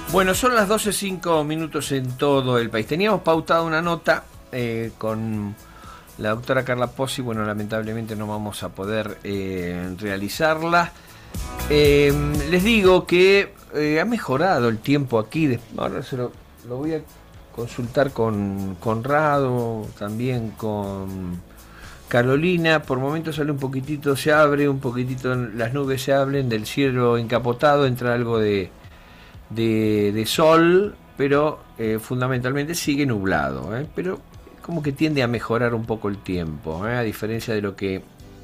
Bueno, son las 12:05 en todo el país. Teníamos pautada una nota con la doctora Carla Pozzi. Bueno, lamentablemente no vamos a poder realizarla. Les digo que ha mejorado el tiempo aquí. Ahora lo voy a consultar con Conrado, también con Carolina. Por momentos sale un poquitito, se abre un poquitito, las nubes se abren, del cielo encapotado entra algo de sol, pero fundamentalmente sigue nublado, pero como que tiende a mejorar un poco el tiempo, a diferencia de lo que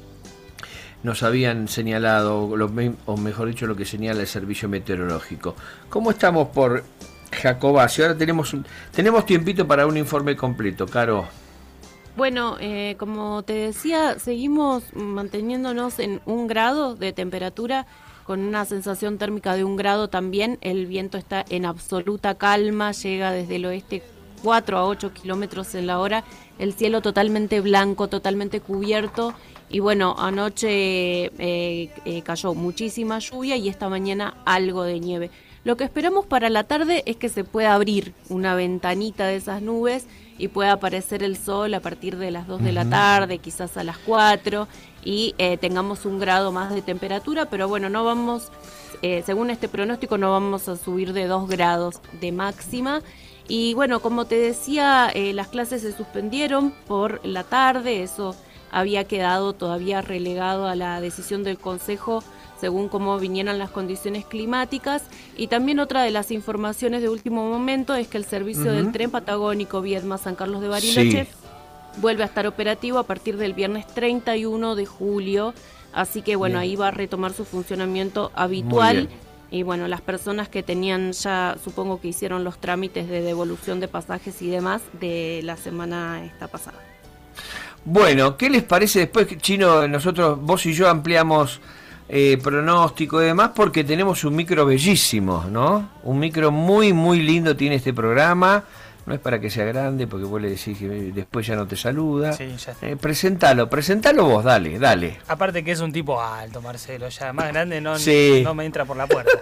nos habían señalado, o mejor dicho, lo que señala el servicio meteorológico. ¿Cómo estamos por Jacobacci? Ahora tenemos tiempito para un informe completo, Caro. Bueno, como te decía, seguimos manteniéndonos en 1 grado de temperatura, con una sensación térmica de 1 grado también. El viento está en absoluta calma, llega desde el oeste 4 a 8 kilómetros en la hora, el cielo totalmente blanco, totalmente cubierto. Y bueno, anoche cayó muchísima lluvia y esta mañana algo de nieve. Lo que esperamos para la tarde es que se pueda abrir una ventanita de esas nubes y pueda aparecer el sol a partir de las 2 de la tarde, quizás a las 4, y tengamos 1 grado más de temperatura, pero bueno, no vamos, según este pronóstico, no vamos a subir de 2 grados de máxima. Y bueno, como te decía, las clases se suspendieron por la tarde, eso había quedado todavía relegado a la decisión del Consejo según cómo vinieran las condiciones climáticas. Y también otra de las informaciones de último momento es que el servicio del tren patagónico Viedma-San Carlos de Bariloche vuelve a estar operativo a partir del viernes 31 de julio, así que bueno, ahí va a retomar su funcionamiento habitual. Y bueno, las personas que tenían ya, supongo que hicieron los trámites de devolución de pasajes y demás de la semana esta pasada. Bueno, ¿qué les parece después, Chino? Nosotros, vos y yo ampliamos pronóstico y demás, porque tenemos un micro bellísimo, ¿no? Un micro muy, muy lindo tiene este programa. No es para que sea grande, porque vos le decís que después ya no te saluda. Sí, ya. Presentalo vos, dale. Aparte que es un tipo alto, Marcelo, ya más grande no me entra por la puerta.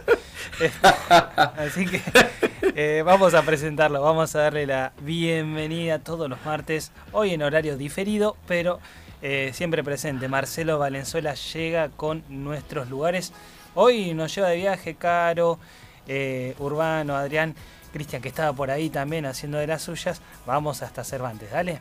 Así que vamos a presentarlo, vamos a darle la bienvenida todos los martes, hoy en horario diferido, pero siempre presente. Marcelo Valenzuela llega con nuestros lugares. Hoy nos lleva de viaje Caro, Urbano, Adrián, Cristian, que estaba por ahí también haciendo de las suyas. Vamos hasta Cervantes, dale.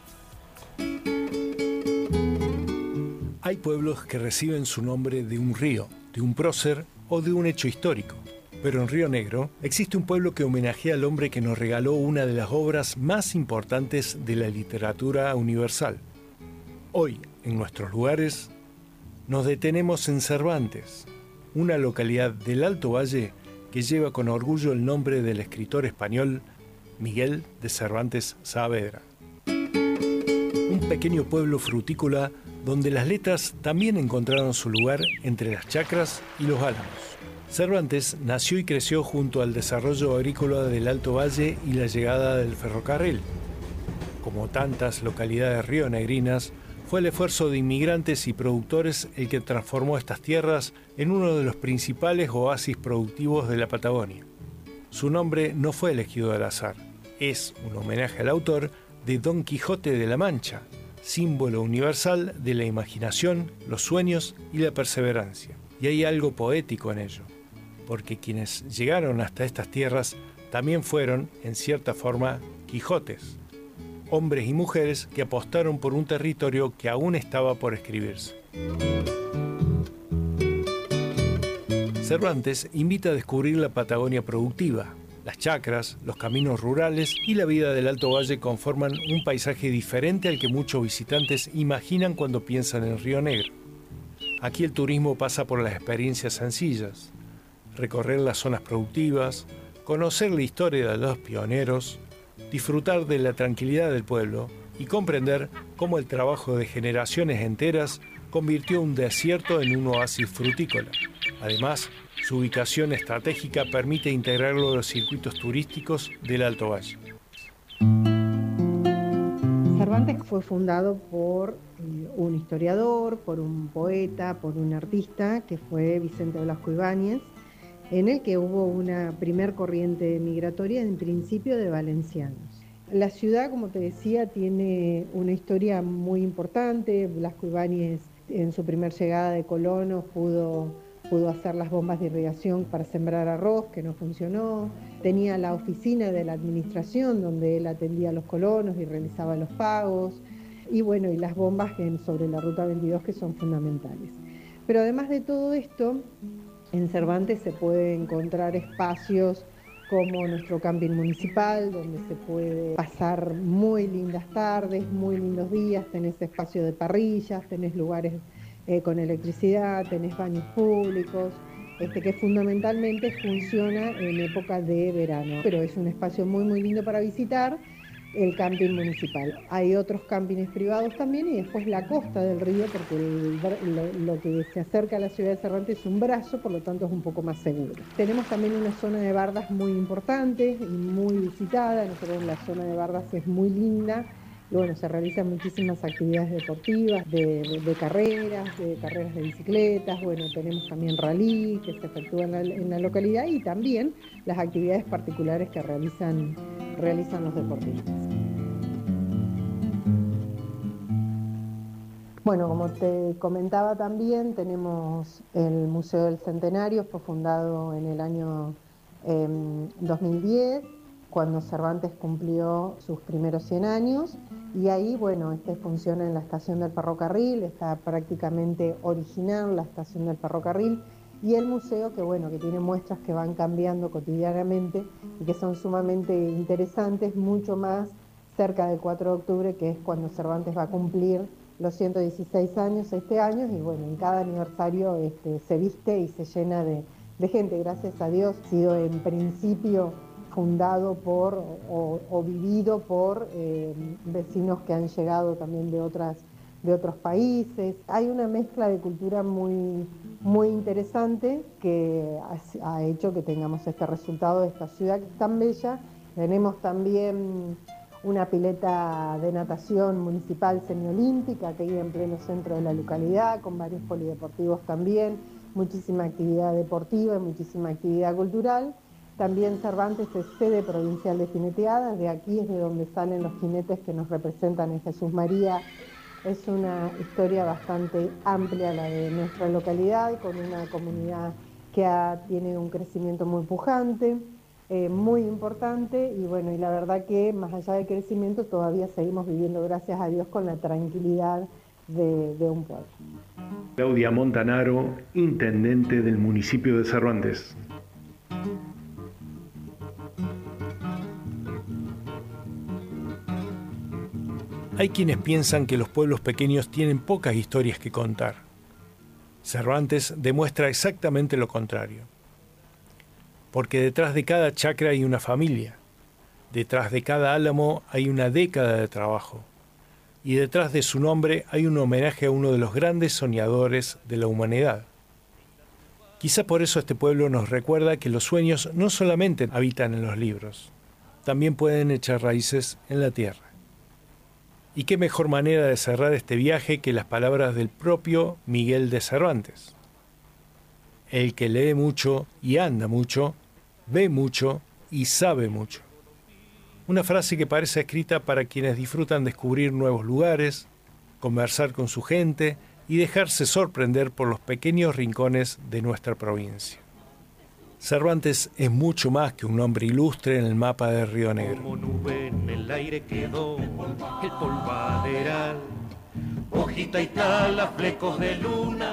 Hay pueblos que reciben su nombre de un río, de un prócer o de un hecho histórico. Pero en Río Negro existe un pueblo que homenajea al hombre que nos regaló una de las obras más importantes de la literatura universal. Hoy, en nuestros lugares, nos detenemos en Cervantes, una localidad del Alto Valle que lleva con orgullo el nombre del escritor español Miguel de Cervantes Saavedra. Un pequeño pueblo frutícola donde las letras también encontraron su lugar entre las chacras y los álamos. Cervantes nació y creció junto al desarrollo agrícola del Alto Valle y la llegada del ferrocarril. Como tantas localidades rionegrinas, fue el esfuerzo de inmigrantes y productores el que transformó estas tierras en uno de los principales oasis productivos de la Patagonia. Su nombre no fue elegido al azar, es un homenaje al autor de Don Quijote de la Mancha, símbolo universal de la imaginación, los sueños y la perseverancia. Y hay algo poético en ello, porque quienes llegaron hasta estas tierras también fueron, en cierta forma, Quijotes, hombres y mujeres que apostaron por un territorio que aún estaba por escribirse. Cervantes invita a descubrir la Patagonia productiva. Las chacras, los caminos rurales y la vida del Alto Valle conforman un paisaje diferente al que muchos visitantes imaginan cuando piensan en Río Negro. Aquí el turismo pasa por las experiencias sencillas, recorrer las zonas productivas, conocer la historia de los pioneros, disfrutar de la tranquilidad del pueblo y comprender cómo el trabajo de generaciones enteras convirtió un desierto en un oasis frutícola. Además, su ubicación estratégica permite integrarlo a los circuitos turísticos del Alto Valle. Cervantes fue fundado por un historiador, por un poeta, por un artista, que fue Vicente Blasco Ibáñez, en el que hubo una primer corriente migratoria, en principio de valencianos. La ciudad, como te decía, tiene una historia muy importante. Blasco Ibáñez, en su primer llegada de colonos, pudo hacer las bombas de irrigación para sembrar arroz, que no funcionó. Tenía la oficina de la administración, donde él atendía a los colonos y realizaba los pagos. Y bueno, y las bombas sobre la Ruta 22, que son fundamentales. Pero además de todo esto, en Cervantes se puede encontrar espacios como nuestro camping municipal, donde se puede pasar muy lindas tardes, muy lindos días. Tenés espacio de parrillas, tenés lugares con electricidad, tenés baños públicos, que fundamentalmente funciona en época de verano. Pero es un espacio muy, muy lindo para visitar, el camping municipal. Hay otros campings privados también, y después la costa del río, porque lo que se acerca a la ciudad de Cervantes es un brazo, por lo tanto es un poco más seguro. Tenemos también una zona de bardas muy importante y muy visitada. Nosotros la zona de bardas es muy linda. Y bueno, se realizan muchísimas actividades deportivas, de carreras de bicicletas. Bueno, tenemos también rally que se efectúa en la localidad, y también las actividades particulares que realizan los deportistas. Bueno, como te comentaba también, tenemos el Museo del Centenario. Fue fundado en el año 2010, cuando Cervantes cumplió sus primeros 100 años, y ahí, bueno, funciona en la estación del ferrocarril. Está prácticamente original la estación del ferrocarril, y el museo, que bueno, que tiene muestras que van cambiando cotidianamente y que son sumamente interesantes, mucho más cerca del 4 de octubre, que es cuando Cervantes va a cumplir los 116 años este año, y bueno, en cada aniversario se viste y se llena de gente. Gracias a Dios ha sido en principio fundado por o vivido por vecinos que han llegado también de otros países. Hay una mezcla de cultura muy, muy interesante que ha hecho que tengamos este resultado de esta ciudad que es tan bella. Tenemos también una pileta de natación municipal semiolímpica que hay en pleno centro de la localidad, con varios polideportivos también, muchísima actividad deportiva y muchísima actividad cultural. También Cervantes es sede provincial de jineteadas. De aquí es de donde salen los jinetes que nos representan en Jesús María. Es una historia bastante amplia la de nuestra localidad, con una comunidad que tiene un crecimiento muy pujante, muy importante, y bueno, y la verdad que más allá del crecimiento todavía seguimos viviendo, gracias a Dios, con la tranquilidad de un pueblo. Claudia Montanaro, intendente del municipio de Cervantes. Hay quienes piensan que los pueblos pequeños tienen pocas historias que contar. Cervantes demuestra exactamente lo contrario. Porque detrás de cada chacra hay una familia, detrás de cada álamo hay una década de trabajo, y detrás de su nombre hay un homenaje a uno de los grandes soñadores de la humanidad. Quizá por eso este pueblo nos recuerda que los sueños no solamente habitan en los libros, también pueden echar raíces en la tierra. Y qué mejor manera de cerrar este viaje que las palabras del propio Miguel de Cervantes. El que lee mucho y anda mucho, ve mucho y sabe mucho. Una frase que parece escrita para quienes disfrutan descubrir nuevos lugares, conversar con su gente y dejarse sorprender por los pequeños rincones de nuestra provincia. Cervantes es mucho más que un nombre ilustre en el mapa de Río Negro. Como nube en el aire quedó el polvaderal, hojita y tala, flecos de luna.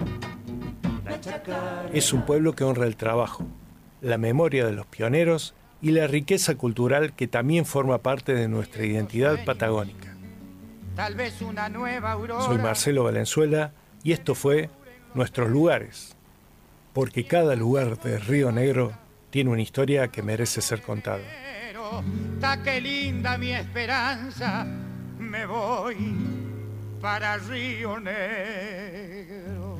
Es un pueblo que honra el trabajo, la memoria de los pioneros y la riqueza cultural que también forma parte de nuestra identidad patagónica. Tal vez una nueva aurora. Soy Marcelo Valenzuela y esto fue Nuestros Lugares, porque cada lugar de Río Negro tiene una historia que merece ser contada. Ta que linda mi esperanza, me voy para Río Negro.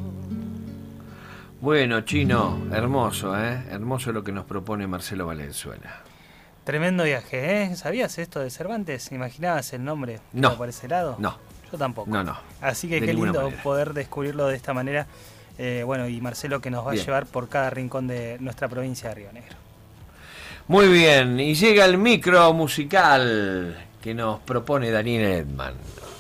Bueno, Chino, hermoso, hermoso lo que nos propone Marcelo Valenzuela. Tremendo viaje, ¿eh? ¿Sabías esto de Cervantes? ¿Imaginabas el nombre? No. ¿Por ese lado? No. Yo tampoco. No. Así que De qué lindo manera. poder descubrirlo de esta manera Bueno, y Marcelo que nos va a llevar por cada rincón de nuestra provincia de Río Negro. Muy bien, y llega el micro musical que nos propone Daniel Edman.